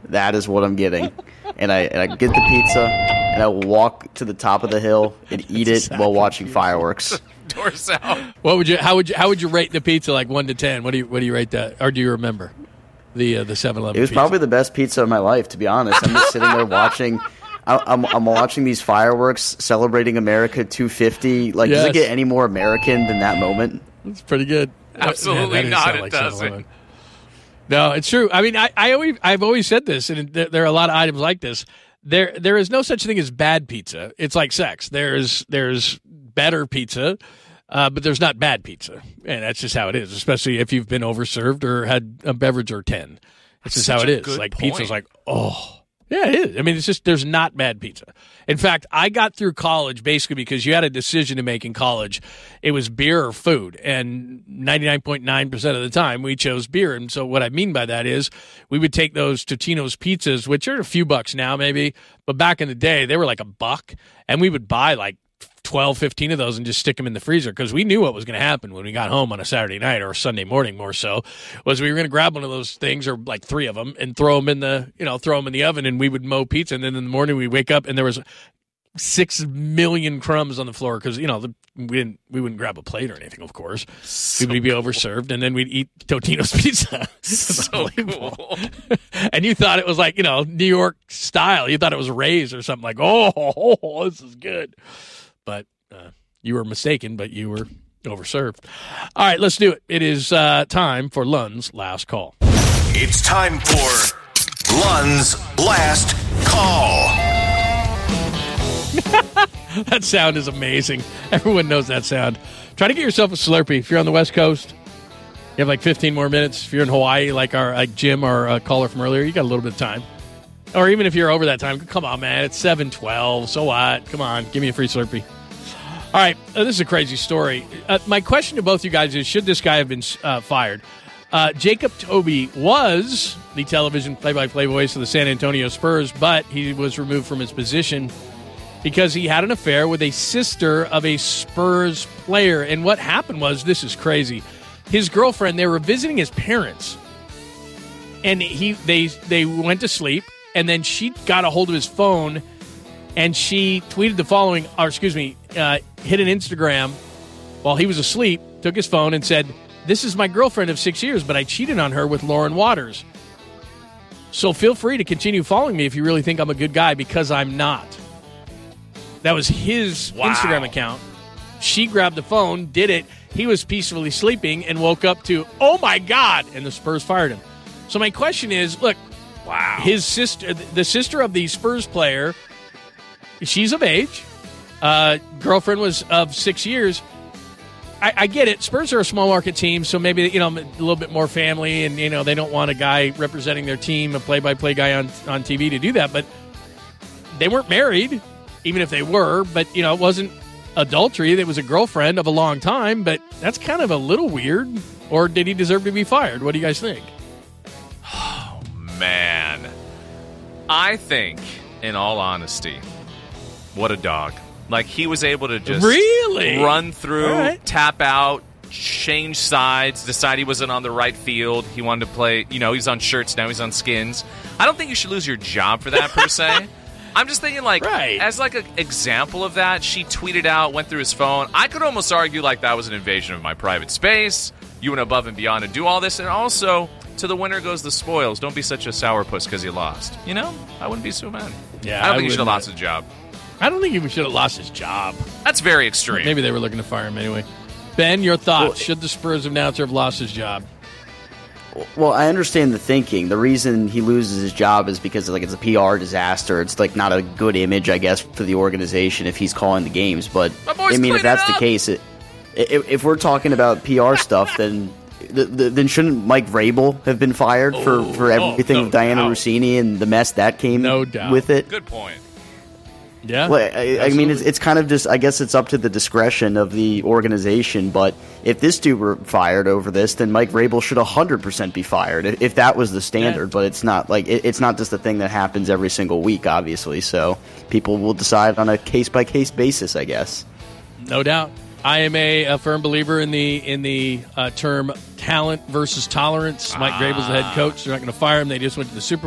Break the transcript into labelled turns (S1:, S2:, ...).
S1: that is what I'm getting. And I get the pizza, and I will walk to the top of the hill and eat it while watching fireworks.
S2: Doors out.
S3: How would you rate the pizza, like 1 to 10? What do you rate that? Or do you remember the 7-Eleven?
S1: It was
S3: pizza?
S1: probably the best pizza of my life, to be honest. I'm just sitting there watching. I'm watching these fireworks, celebrating America 250. Like, does it get any more American than that moment?
S3: It's pretty good.
S2: Absolutely not. It doesn't.
S3: 7-Eleven. No, it's true. I mean, I've always said this, and there are a lot of items like this. There is no such thing as bad pizza. It's like sex. There's better pizza, but there's not bad pizza, and that's just how it is. Especially if you've been overserved or had a beverage or 10. That's just how it is. Like pizza's like, oh. Yeah, it is. I mean, it's just there's not bad pizza. In fact, I got through college basically because you had a decision to make in college. It was beer or food, and 99.9% of the time we chose beer. And so what I mean by that is we would take those Totino's pizzas, which are a few bucks now maybe, but back in the day they were like $1, and we would buy like 12, 15 of those and just stick them in the freezer because we knew what was going to happen when we got home on a Saturday night or a Sunday morning more so, was we were going to grab one of those things or like 3 of them and throw them in the oven, and we would mow pizza. And then in the morning we wake up and there was 6 million crumbs on the floor because, we wouldn't grab a plate or anything, of course.
S2: So
S3: we'd be overserved, and then we'd eat Totino's pizza.
S2: So cool.
S3: And you thought it was like, New York style. You thought it was Ray's or something like, oh, this is good. But you were mistaken, but you were overserved. All right, let's do it. It is time for Lund's Last Call.
S4: It's time for Lund's Last Call.
S3: That sound is amazing. Everyone knows that sound. Try to get yourself a Slurpee. If you're on the West Coast, you have like 15 more minutes. If you're in Hawaii, like Jim, our caller from earlier, you got a little bit of time. Or even if you're over that time, come on, man. It's 7:12. So what? Come on. Give me a free Slurpee. All right. This is a crazy story. My question to both you guys is, should this guy have been fired? Jacob Toby was the television play-by-play voice of the San Antonio Spurs, but he was removed from his position because he had an affair with a sister of a Spurs player. And what happened was, this is crazy. His girlfriend, they were visiting his parents, and they went to sleep, and then she got a hold of his phone, and she tweeted the following, hit an Instagram while he was asleep, took his phone and said, "This is my girlfriend of 6 years, but I cheated on her with Lauren Waters. So feel free to continue following me if you really think I'm a good guy, because I'm not." That was his Instagram account. She grabbed the phone, did it. He was peacefully sleeping and woke up to, oh my God, and the Spurs fired him. So my question is, look, his sister, the sister of the Spurs player, she's of age. Girlfriend was of 6 years. I get it. Spurs are a small market team, so maybe a little bit more family, and they don't want a guy representing their team, a play-by-play guy on TV, to do that. But they weren't married, even if they were. But it wasn't adultery. It was a girlfriend of a long time. But that's kind of a little weird. Or did he deserve to be fired? What do you guys think?
S2: Oh man, I think, in all honesty, what a dog. Like, he was able to just
S3: really
S2: run through, tap out, change sides, decide he wasn't on the right field. He wanted to play, he's on shirts, now he's on skins. I don't think you should lose your job for that, per se. I'm just thinking, as an example of that, she tweeted out, went through his phone. I could almost argue that was an invasion of my private space. You went above and beyond to do all this. And also, to the winner goes the spoils. Don't be such a sourpuss because you lost. I wouldn't be so mad.
S3: Yeah,
S2: I don't think he should have lost his job.
S3: I don't think he should have lost his job.
S2: That's very extreme.
S3: Maybe they were looking to fire him anyway. Ben, your thoughts? Should the Spurs announcer have lost his job?
S1: Well, I understand the thinking. The reason he loses his job is because it's a PR disaster. It's not a good image, I guess, for the organization if he's calling the games. But if that's the case, if we're talking about PR stuff, then shouldn't Mike Vrabel have been fired for everything with Diana Russini and the mess that came with it?
S2: Good point.
S3: Yeah,
S1: well, I mean, it's kind of just, I guess it's up to the discretion of the organization, but if this dude were fired over this, then Mike Vrabel should 100% be fired, if that was the standard, but it's not it's not just a thing that happens every single week, obviously, so people will decide on a case-by-case basis, I guess.
S3: No doubt. I am a firm believer in the term talent versus tolerance. Mike Vrabel's the head coach. They're not going to fire him. They just went to the Super